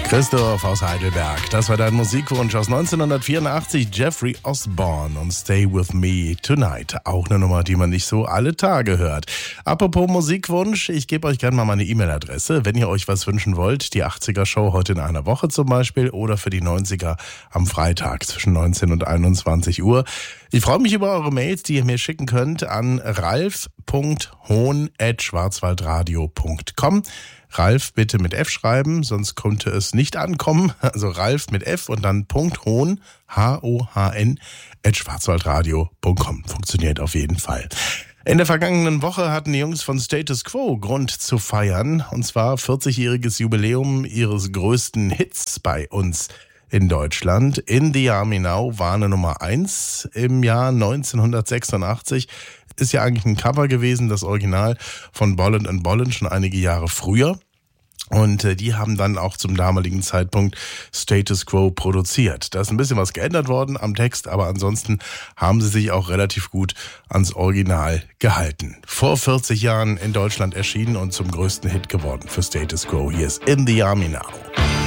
Christoph aus Heidelberg, das war dein Musikwunsch aus 1984, Jeffrey Osborne und Stay With Me Tonight. Auch eine Nummer, die man nicht so alle Tage hört. Apropos Musikwunsch, ich gebe euch gerne mal meine E-Mail-Adresse, wenn ihr euch was wünschen wollt. Die 80er-Show heute in einer Woche zum Beispiel oder für die 90er am Freitag zwischen 19 und 21 Uhr. Ich freue mich über eure Mails, die ihr mir schicken könnt an ralf.hohn@schwarzwaldradio.com. Ralf bitte mit F schreiben, sonst könnte es nicht ankommen. Also Ralf mit F und dann .hohn, H-O-H-N, @schwarzwaldradio.com. Funktioniert auf jeden Fall. In der vergangenen Woche hatten die Jungs von Status Quo Grund zu feiern. Und zwar 40-jähriges Jubiläum ihres größten Hits bei uns in Deutschland. In the Army Now war eine Nummer 1 im Jahr 1986. Ist ja eigentlich ein Cover gewesen, das Original von Bolland & Bolland schon einige Jahre früher. Und die haben dann auch zum damaligen Zeitpunkt Status Quo produziert. Da ist ein bisschen was geändert worden am Text, aber ansonsten haben sie sich auch relativ gut ans Original gehalten. Vor 40 Jahren in Deutschland erschienen und zum größten Hit geworden für Status Quo. Hier ist In the Army Now.